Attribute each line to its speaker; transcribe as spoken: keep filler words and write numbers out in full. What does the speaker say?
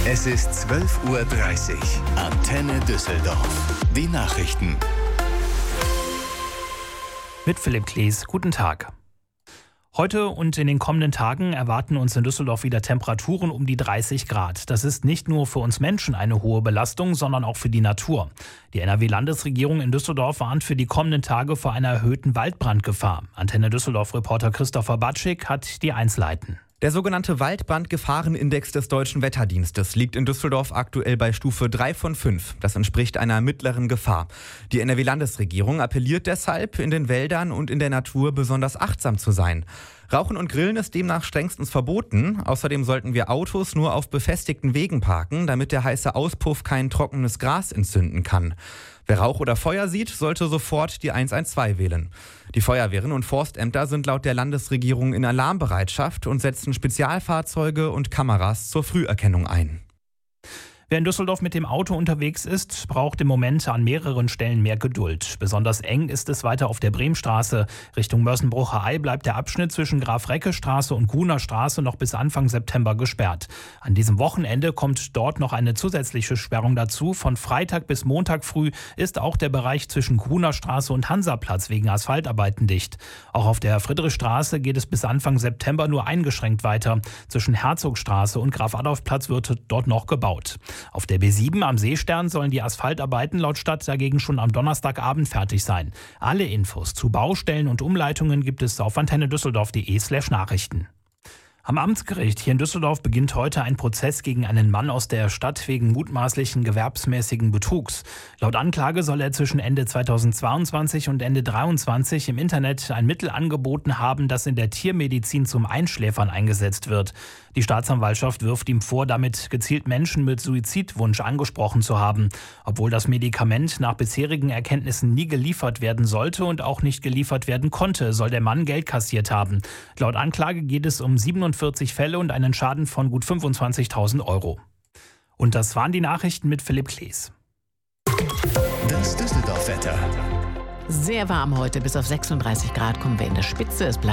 Speaker 1: Es ist zwölf Uhr dreißig. Antenne Düsseldorf. Die Nachrichten.
Speaker 2: Mit Philipp Klees. Guten Tag. Heute und in den kommenden Tagen erwarten uns in Düsseldorf wieder Temperaturen um die dreißig Grad. Das ist nicht nur für uns Menschen eine hohe Belastung, sondern auch für die Natur. Die N R W-Landesregierung in Düsseldorf warnt für die kommenden Tage vor einer erhöhten Waldbrandgefahr. Antenne Düsseldorf-Reporter Christopher Batschik hat die Einzelheiten.
Speaker 3: Der sogenannte Waldbrandgefahrenindex des Deutschen Wetterdienstes liegt in Düsseldorf aktuell bei Stufe drei von fünf. Das entspricht einer mittleren Gefahr. Die N R W-Landesregierung appelliert deshalb, in den Wäldern und in der Natur besonders achtsam zu sein. Rauchen und Grillen ist demnach strengstens verboten. Außerdem sollten wir Autos nur auf befestigten Wegen parken, damit der heiße Auspuff kein trockenes Gras entzünden kann. Wer Rauch oder Feuer sieht, sollte sofort die eins eins zwei wählen. Die Feuerwehren und Forstämter sind laut der Landesregierung in Alarmbereitschaft und setzen Spezialfahrzeuge und Kameras zur Früherkennung ein.
Speaker 2: Wer in Düsseldorf mit dem Auto unterwegs ist, braucht im Moment an mehreren Stellen mehr Geduld. Besonders eng ist es weiter auf der Bremstraße. Richtung Mörsenbrucher-Ei bleibt der Abschnitt zwischen Graf-Recke-Straße und Gruner Straße noch bis Anfang September gesperrt. An diesem Wochenende kommt dort noch eine zusätzliche Sperrung dazu. Von Freitag bis Montag früh ist auch der Bereich zwischen Gruner Straße und Hansaplatz wegen Asphaltarbeiten dicht. Auch auf der Friedrichstraße geht es bis Anfang September nur eingeschränkt weiter. Zwischen Herzogstraße und Graf-Adolf-Platz wird dort noch gebaut. Auf der B sieben am Seestern sollen die Asphaltarbeiten laut Stadt dagegen schon am Donnerstagabend fertig sein. Alle Infos zu Baustellen und Umleitungen gibt es auf antennedüsseldorf.de slash Nachrichten. Am Amtsgericht hier in Düsseldorf beginnt heute ein Prozess gegen einen Mann aus der Stadt wegen mutmaßlichen gewerbsmäßigen Betrugs. Laut Anklage soll er zwischen Ende zweitausendzweiundzwanzig und Ende dreiundzwanzig im Internet ein Mittel angeboten haben, das in der Tiermedizin zum Einschläfern eingesetzt wird. Die Staatsanwaltschaft wirft ihm vor, damit gezielt Menschen mit Suizidwunsch angesprochen zu haben. Obwohl das Medikament nach bisherigen Erkenntnissen nie geliefert werden sollte und auch nicht geliefert werden konnte, soll der Mann Geld kassiert haben. Laut Anklage geht es um siebenundvierzig Fälle und einen Schaden von gut fünfundzwanzigtausend Euro. Und das waren die Nachrichten mit Philipp Klees.
Speaker 1: Das Düsseldorf-Wetter.
Speaker 4: Sehr warm heute, bis auf sechsunddreißig Grad kommen wir in der Spitze. Es bleibt